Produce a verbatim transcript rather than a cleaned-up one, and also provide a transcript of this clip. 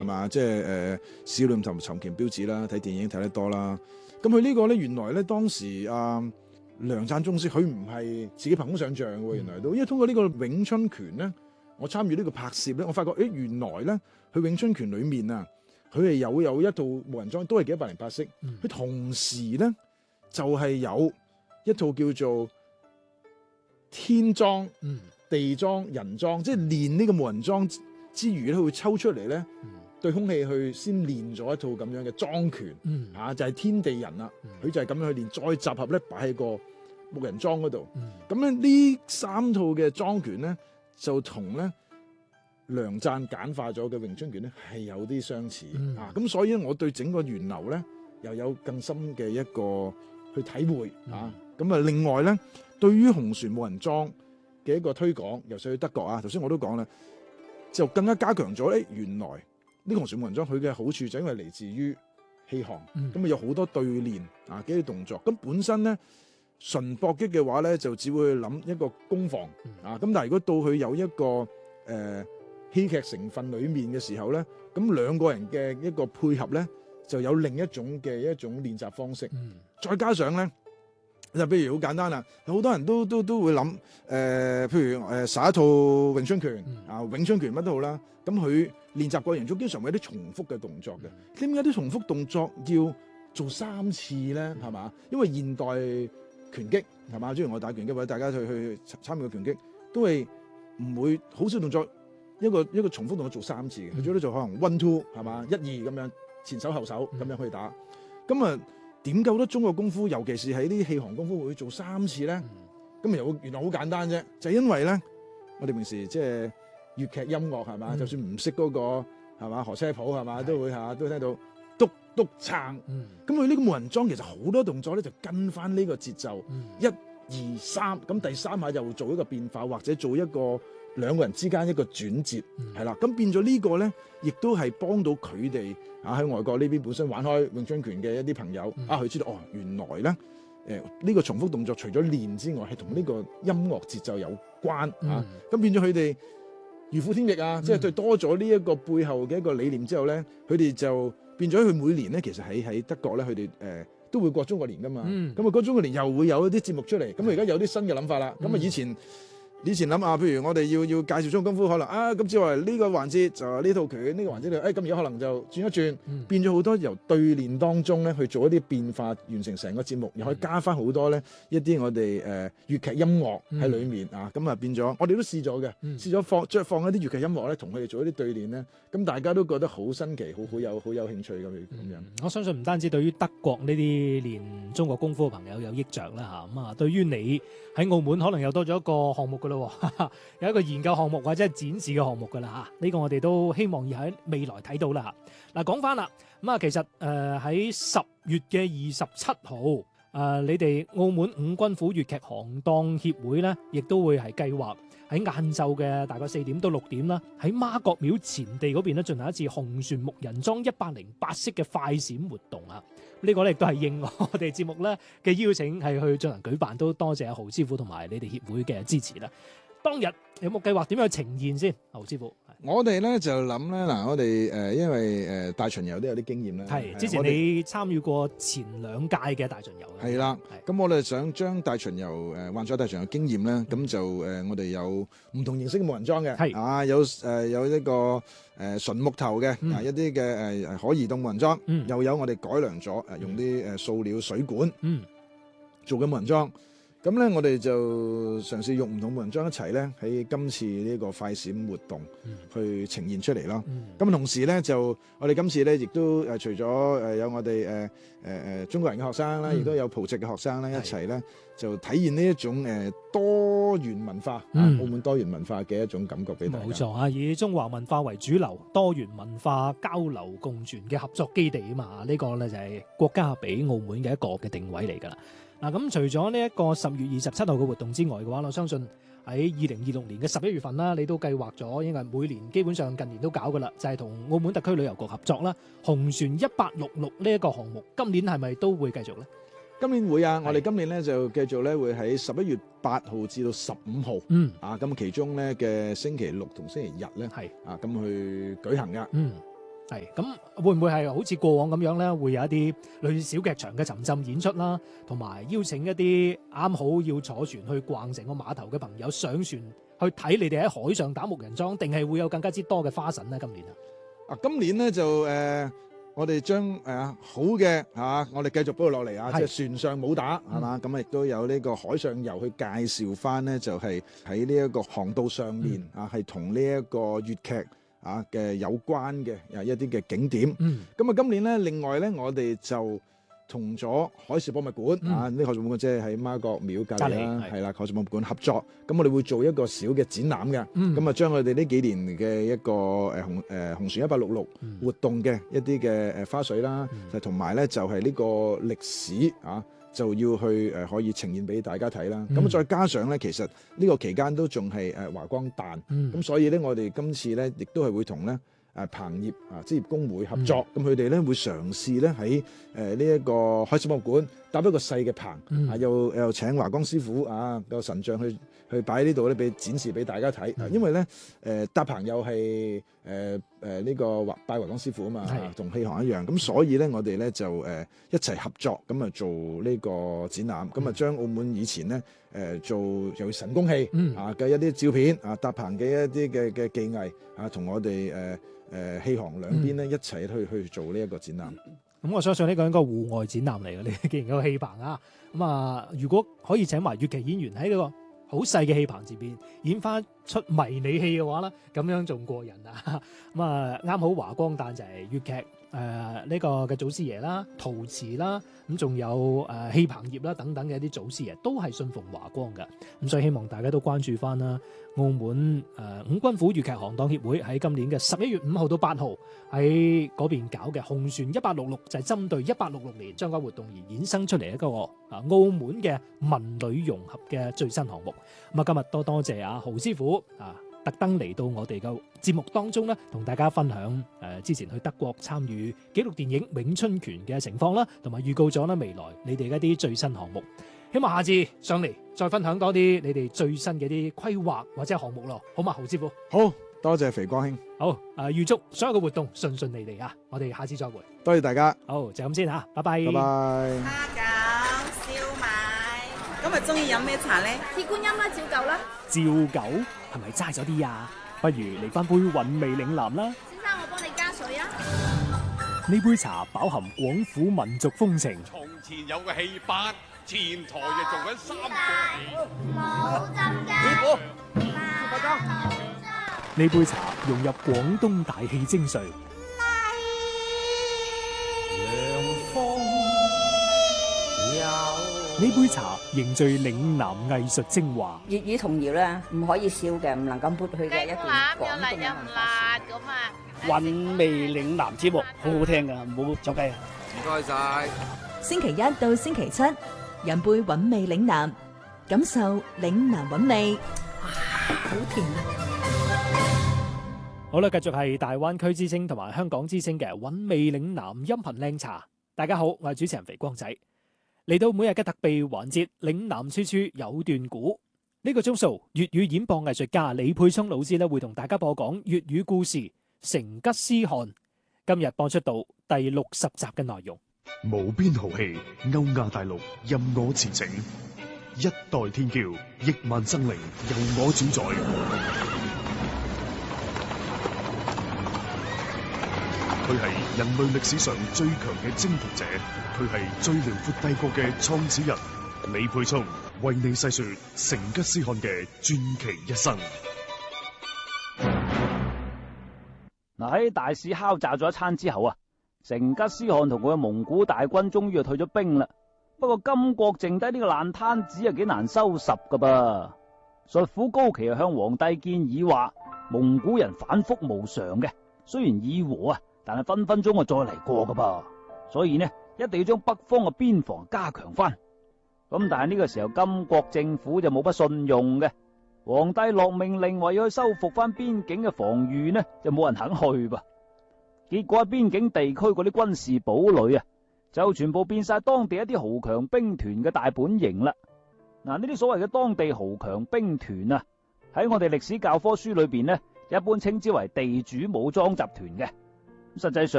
係嘛？即係誒少年同尋奇標誌啦，睇電影睇得多啦。咁佢呢個咧，原來咧當時啊梁贊中師佢唔係自己憑空想像喎，原來都因為通過呢個詠春拳咧，我參與呢個拍攝咧，我發覺誒原來咧佢詠春拳裡面啊，佢係有有一套無人裝，都係幾一百零八式。佢、嗯、同時咧就係、是、有一套叫做天裝、嗯、地裝、人裝，即係練呢個無人裝之餘咧，佢會抽出嚟咧。嗯對空氣去先練咗一套咁樣嘅裝拳，嗯啊、就係、是、天地人啦。佢、嗯、就係咁樣去練，再集合咧擺喺個木人樁嗰度。咁咧呢三套嘅裝拳咧，就同咧梁贊簡化咗嘅詠春拳咧係有啲相似、嗯、啊。咁所以咧，我對整個源流咧又有更深嘅一個去體會、嗯、啊。咁啊，另外咧，對於紅船木人樁嘅一個推廣，尤其去德國啊，頭先我都講啦，就更加加強咗咧原來。呢、這個紅船木人樁佢嘅好處就因為嚟自於氣行，咁、嗯、啊有好多對練啊嘅啲動作。咁本身咧純搏擊嘅話咧，就只會諗一個攻防、嗯、啊。咁但係如果到佢有一個誒、呃、戲劇成分裡面嘅時候咧，咁兩個人嘅一個配合咧，就有另一種嘅一種練習方式。嗯、再加上咧，就譬如好簡單啦，好多人都都都會諗誒、呃，譬如誒耍、呃、一套詠春拳、嗯、啊，詠春拳乜都好啦，咁佢。練習過程中經常會有啲重複嘅動作嘅，點解啲重複動作要做三次咧？係嘛？因為現代拳擊係嘛，雖然我打拳擊或者大家去去參與拳擊，都係唔會好少動作一個一個重複動作做三次嘅，佢最多做可能 one two 係嘛，一二咁樣前手後手咁樣去打。咁啊點解好多中國功夫，尤其是喺啲氣行功夫會做三次咧？咁又原來好簡單啫，就係、因為咧我哋平時即係。粵劇音樂係嘛、嗯，就算唔識嗰個係嘛河車譜係嘛，都會嚇都聽到篤篤撐。咁佢呢個木人樁其實好多動作咧，就跟翻呢個節奏，嗯、一二三，咁第三下又做一個變化，或者做一個兩個人之間一個轉折，係、嗯、啦。咁變咗呢個咧，亦都係幫到佢哋啊喺外國呢邊本身玩開詠春拳嘅一啲朋友、嗯、啊，佢知道哦，原來咧誒呢、呃呢個重複動作除咗練之外，係同呢個音樂節奏有關、嗯、啊。咁變咗佢哋。如虎添翼啊！嗯、即係對多咗呢一個背後嘅一個理念之後咧，佢哋就變咗佢每年咧，其實喺喺德國咧，佢哋誒都會過中國年噶嘛。咁、嗯、啊過中國年又會有一啲節目出嚟。咁啊而家有啲新嘅諗法啦。咁、嗯、啊以前以前諗啊，譬如我哋要要介紹中國功夫，可能啊咁之後呢個環節就係呢套拳，呢、呢個環節就誒咁而家可能就轉一轉，嗯、變咗好多由對練當中咧去做一啲變化，完成成個節目，又可以加翻好多咧一啲我哋誒粵劇音樂喺裡面、嗯、啊，咁啊變咗，我哋都試咗嘅、嗯，試咗放即係放一啲粵劇音樂咧，同佢哋做一啲對練咧，咁大家都覺得好新奇，好好有好有興趣咁樣咁樣。 我相信唔單止對於德國呢啲練中國功夫嘅朋友有益着啦嚇，咁啊對於你喺澳門可能又多咗一個項目噶咯，有一個研究項目或者係展示嘅項目噶啦嚇，呢、這個我哋都希望要喺未來睇到啦嚇。嗱講翻啦，咁啊其實誒喺十月嘅二十七號，誒、呃、你哋澳門五軍府粵劇行當協會咧，亦都會係計劃喺晏晝嘅大概四點到六點啦，喺媽閣廟前地嗰邊咧進行一次紅船木人樁一百零八式嘅快閃活動啊！這個、呢個咧亦都係應我哋節目咧嘅邀請係去進行舉辦，都多謝阿豪師傅同埋你哋協會嘅支持啦。當日有冇計劃點樣去呈現先？豪師傅， 我哋咧就諗咧嗱，我哋誒、呃、因為誒、呃、大巡遊都有啲經驗啦， 係之前你參與過前兩屆嘅大巡遊， 係啦，咁我哋想將大巡遊誒幻彩大巡遊經驗咧，咁、嗯、就誒、呃、我哋有唔同形式嘅木人樁嘅，係啊有誒、呃、有一個誒純、呃、木頭嘅、嗯、啊一啲嘅誒可移動木人樁、嗯，又有我哋改良咗誒、呃、用啲誒塑料水管嗯做嘅木人樁。咁咧，我哋就嘗試用唔同木人樁一齊咧，喺今次呢個快閃活動去呈現出嚟咯。咁、嗯、同時咧，就我哋今次咧，亦都誒除咗誒有我哋誒誒誒中國人嘅學生啦，亦、嗯、都有葡籍嘅學生咧一齊咧，就體現呢一種誒多元文化、嗯、澳門多元文化嘅一種感覺俾大家。冇錯啊，以中華文化為主流，多元文化交流共存嘅合作基地啊嘛，呢、這個咧就係國家俾澳門嘅一個嘅定位嚟㗎啦。嗱，咁除咗呢一個十月二十七號嘅活動之外嘅話，我相信喺二零二六年嘅十一月份啦，你都計劃咗，因為每年基本上近年都搞噶啦，就係、是、同澳門特區旅遊局合作啦，紅船一八六六呢一個項目，今年係咪都會繼續咧？今年會啊，我哋今年咧就繼續咧會喺十一月八號至到十五號，嗯啊，咁其中咧嘅星期六同星期日咧係啊咁去舉行噶，嗯。 係咁會唔會係好似過往咁樣咧？會有一啲類似小劇場嘅沉浸演出啦，同埋邀請一啲啱好要坐船去逛成個碼頭嘅朋友上船去睇你哋喺海上打木人樁，定係會有更加之多嘅花神咧？今年啊， 啊，今年咧就誒、呃，我哋將誒、呃、好嘅嚇、啊，我哋繼續俾佢落嚟啊！即係船上武打係嘛，咁亦都有呢個海上遊去介紹翻咧，就係喺呢一個航道上面、嗯、啊，係同呢一個粵劇啊嘅有關嘅啊一啲嘅景點。 嗯，咁啊今年咧，另外咧，我哋就同咗海事博物館、嗯、啊，呢、這個海事博物館即係喺媽閣廟隔離啦，係啦，海事博物館合作，咁我哋會做一個小嘅展覽嘅，咁、嗯、啊將我哋呢幾年嘅一個誒紅誒紅船一八六六活動嘅一啲嘅誒花絮啦，就同埋咧就係、是、呢個歷史啊，就要去誒可以呈現俾大家睇啦。咁、嗯、再加上咧，其實呢個期間都仲係誒華光誕，咁、嗯、所以咧我哋今次咧亦都係會同咧。誒棚業啊，職業工會合作，咁佢哋咧會嘗試咧喺誒呢一個海事博物館搭一個細嘅棚，嗯、啊又又請華光師傅啊個神像去去擺喺呢度咧，俾展示俾大家睇、嗯。因為咧誒搭棚又係誒誒呢個華拜華光師傅啊嘛，同戲行一樣，咁所以咧我哋咧就誒、呃、一齊合作，咁啊做呢個展覽，咁啊將澳門以前咧誒、呃、做有神功戲、嗯、啊嘅一啲照片啊搭棚嘅一啲嘅嘅技藝啊，同我哋誒。呃誒戲行兩邊咧一齊去去做呢一個展覽。咁、 嗯、我相信呢個應該戶外展覽嚟嘅。你既然有個戲棚啊，咁啊，如果可以請埋粵劇演員喺呢個好細嘅戲棚前邊演翻出迷你戲嘅話咧，咁樣仲過癮啊！咁啊，啱好華光誕就係粵劇誒呢個嘅祖師爺啦、陶瓷啦，咁仲有誒戲棚業啦等等嘅一啲祖師爺，都係信奉華光嘅。咁所以希望大家都關注翻啦。澳門誒、呃、五軍府粵劇行當協會喺今年嘅十一月五號到八號喺嗰邊搞嘅紅船一八六六，就係針對一八六六年相關活動而衍生出嚟一個啊澳門嘅文旅融合嘅最新項目。咁啊，今日多多謝阿豪師傅啊，特登嚟到我哋嘅節目當中咧，同大家分享誒、呃、之前去德國參與紀錄電影《詠春拳》嘅情況啦，同埋預告咗咧未來你哋一啲最新項目。希望下次上嚟再分享多啲你哋最新嘅啲規劃或者項目咯，好嘛，豪師傅？ 好多謝肥光兄。 好，誒、呃、預祝所有嘅活動順順利利啊！我哋下次再會。 多謝大家。 好，就咁先吓，拜拜。 拜拜。 蝦餃、燒賣，今日中意飲咩茶咧？鐵觀音啦，照舊啦。 照舊係咪齋咗啲啊？不如嚟翻杯韻味嶺南啦。 先生，我幫你加水啊。 呢杯茶飽含廣府民族風情。 從前有個戲班。前台就做緊三個冇浸雞， 呢杯茶融入廣東大戲精髓。呢杯茶凝聚嶺南藝術精華。 粵語童謠咧，唔可以笑嘅，唔能夠抹去嘅一段廣東嘅文化。 韻味嶺南節目好好聽噶，唔好走雞啊！ 唔該晒。 星期一到星期七。飲杯韻味嶺南，感受嶺南韻味。哇，好甜啊！ 好啦，繼續係大灣區之聲同埋香港之聲嘅韻味嶺南音頻靚茶。大家好，我係主持人肥光仔。嚟到每日嘅特備環節，嶺南處處有段古。呢、這個鐘數，粵語演播藝術家李佩聰老師咧會同大家播講粵語故事《成吉思汗》。今日播出到第六十集嘅內容。 無邊豪氣，歐亞大陸任我馳騁，一代天驕，億萬生靈由我主宰。佢係人類歷史上最強嘅征服者，佢係最遼闊帝國嘅創始人。李佩聰為你細說成吉思汗嘅傳奇一生。 嗱，喺大肆敲詐咗一餐之後啊，成吉思汗同佢嘅蒙古大軍終於就退咗兵啦。不過金國剩低呢個爛攤子啊，幾難收拾噶噃。術府高琪啊向皇帝建議話，蒙古人反覆無常嘅，雖然議和啊，但係分分鐘啊再嚟過噶噃。所以呢，一定要將北方嘅邊防加強翻。咁但係呢個時候金國政府就冇乜信用嘅，皇帝落命令話要去修復翻邊境嘅防禦呢，就冇人肯去噃。結果喺邊境地區嗰啲軍事堡壘啊，就全部變晒當地一啲豪強兵團嘅大本營啦。嗱，呢啲所謂嘅當地豪強兵團啊，喺我哋歷史教科書裏邊呢，一般稱之為地主武裝集團嘅。 實際上